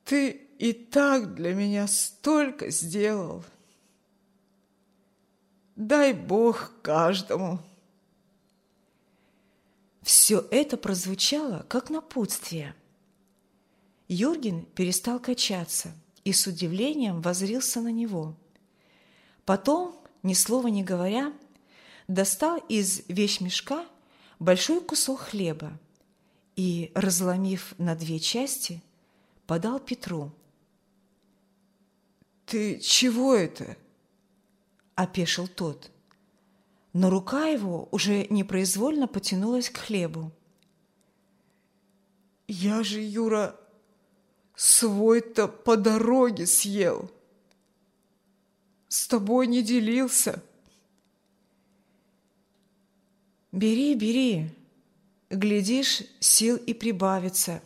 Ты и так для меня столько сделал. Дай Бог каждому». Все это прозвучало, как напутствие. Юрген перестал качаться и с удивлением воззрился на него. Потом, ни слова не говоря, достал из вещмешка большой кусок хлеба и, разломив на 2 части, подал Петру. «Ты чего это?» – опешил тот. Но рука его уже непроизвольно потянулась к хлебу. «Я же, Юра, свой-то по дороге съел. С тобой не делился». «Бери, бери, глядишь, сил и прибавится.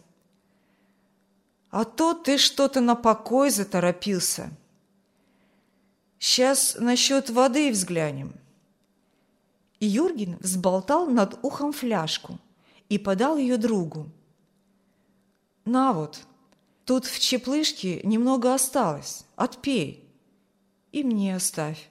А то ты что-то на покой заторопился. Сейчас насчет воды взглянем». И Юрген взболтал над ухом фляжку и подал ее другу. «На вот, тут в чеплышке немного осталось, отпей, и мне оставь».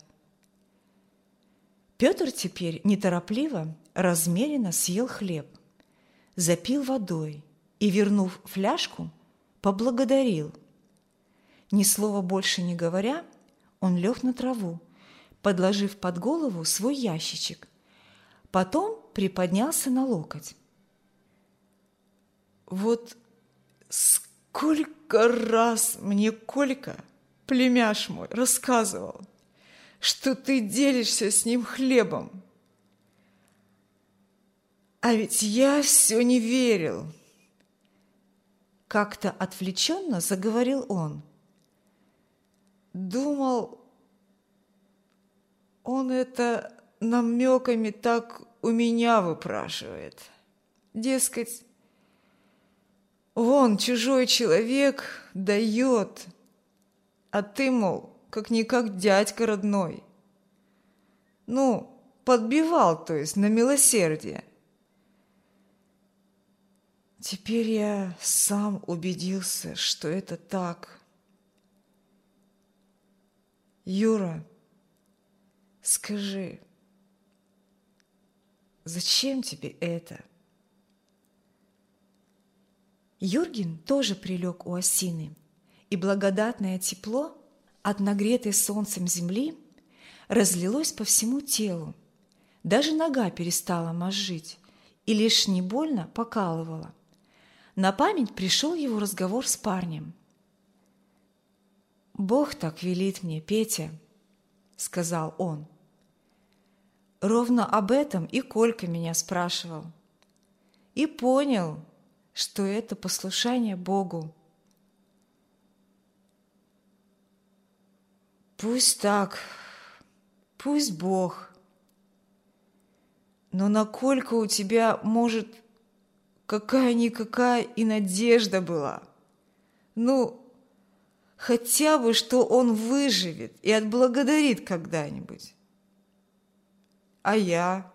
Петр теперь неторопливо, размеренно съел хлеб, запил водой и, вернув фляжку, поблагодарил. Ни слова больше не говоря, он лег на траву, подложив под голову свой ящичек. Потом приподнялся на локоть. «Вот сколько раз мне Колька, племяш мой, рассказывал, что ты делишься с ним хлебом. А ведь я все не верил». Как-то отвлеченно заговорил он. Думал, он это намеками так у меня выпрашивает. Дескать, вон чужой человек дает, а ты, мол, как-никак дядька родной. Ну, подбивал, то есть, на милосердие. Теперь я сам убедился, что это так. Юра, скажи, зачем тебе это? Юрген тоже прилег у осины, и благодатное тепло от нагретой солнцем земли разлилось по всему телу. Даже нога перестала мозжить и лишь не больно покалывала. На память пришел его разговор с парнем. «Бог так велит мне, Петя», — сказал он. «Ровно об этом и Колька меня спрашивал. И понял, что это послушание Богу». Пусть так, пусть Бог. Но на Кольку у тебя, может, какая-никакая и надежда была. Ну, хотя бы, что он выживет и отблагодарит когда-нибудь. А я?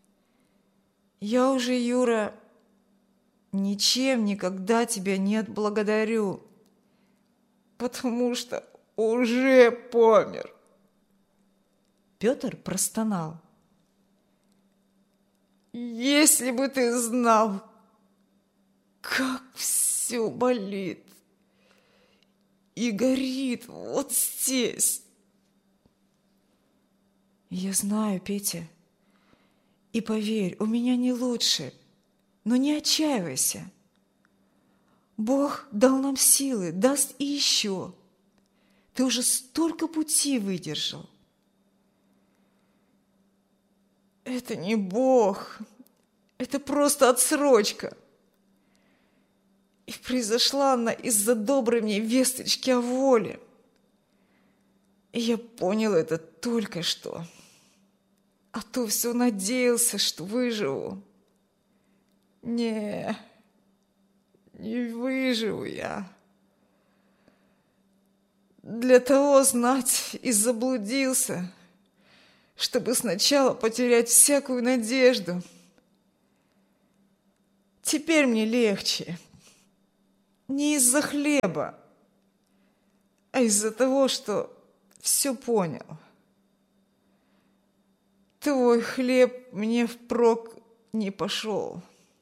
Я уже, Юра, ничем никогда тебя не отблагодарю, потому что уже помер. Петр простонал. Если бы ты знал, как все болит и горит вот здесь. Я знаю, Петя, и поверь, у меня не лучше, но не отчаивайся. Бог дал нам силы, даст и еще. Ты уже столько пути выдержал. Это не Бог, это просто отсрочка. И произошла она из-за доброй мне весточки о воле. И я понял это только что. А то все надеялся, что выживу. Не выживу я. Для того, знать, и заблудился, чтобы сначала потерять всякую надежду. Теперь мне легче. Не из-за хлеба, а из-за того, что все понял. Твой хлеб мне впрок не пошел.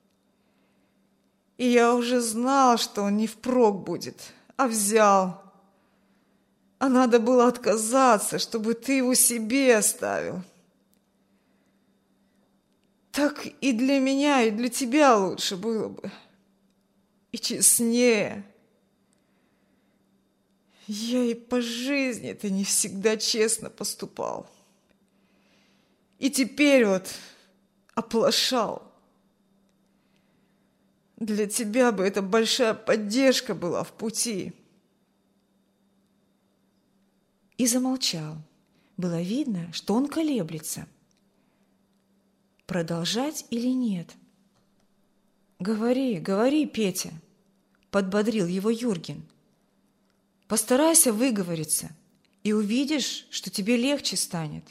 И я уже знал, что он не впрок будет, а взял. А надо было отказаться, чтобы ты его себе оставил. Так и для меня, и для тебя лучше было бы. И честнее. Я и по жизни-то не всегда честно поступал. И теперь вот оплошал. Для тебя бы это большая поддержка была в пути. И замолчал. Было видно, что он колеблется. Продолжать или нет? «Говори, говори, Петя», – подбодрил его Юрген. «Постарайся выговориться, и увидишь, что тебе легче станет».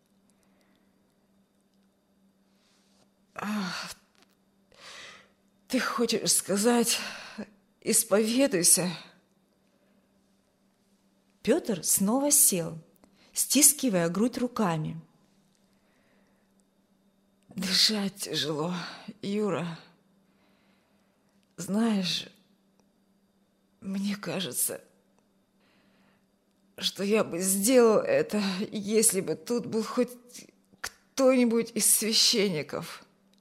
Ты хочешь сказать, исповедуйся? Петр снова сел, стискивая грудь руками. Дышать тяжело, Юра. Знаешь, мне кажется, что я бы сделал это, если бы тут был хоть кто-нибудь из священников.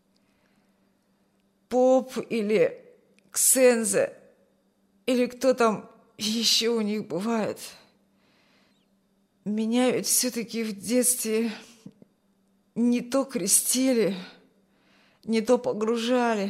Поп или ксенза, или кто там еще у них бывает. Меня ведь все-таки в детстве не то крестили, не то погружали.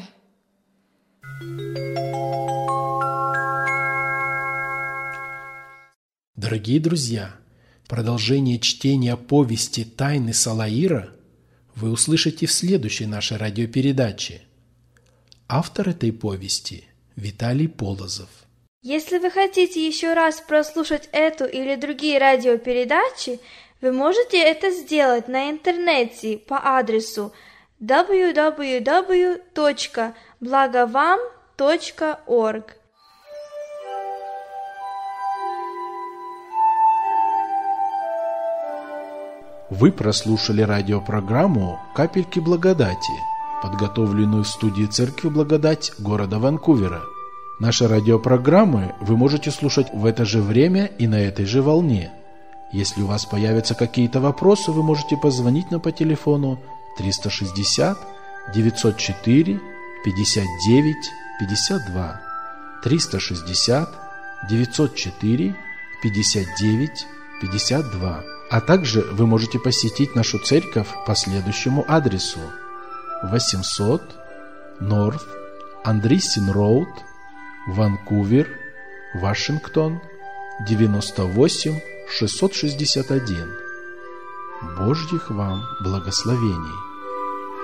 Дорогие друзья, продолжение чтения повести «Тайны Салаира» вы услышите в следующей нашей радиопередаче. Автор этой повести – Виталий Полозов. Если вы хотите еще раз прослушать эту или другие радиопередачи, вы можете это сделать на интернете по адресу www.blagovam.org. Вы прослушали радиопрограмму «Капельки благодати», подготовленную в студии Церкви Благодать города Ванкувера. Наши радиопрограммы вы можете слушать в это же время и на этой же волне. Если у вас появятся какие-то вопросы, вы можете позвонить нам по телефону 360 904 59 52 360 904 59 52. А также вы можете посетить нашу церковь по следующему адресу: 800 North Andreessen Road, Ванкувер, Вашингтон, 98661. Божьих вам благословений!